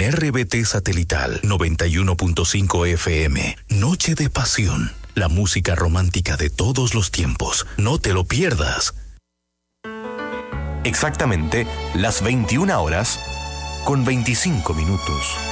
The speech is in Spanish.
RBT Satelital 91.5 FM. Noche de pasión. La música romántica de todos los tiempos. No te lo pierdas. Exactamente las 21 horas con 25 minutos.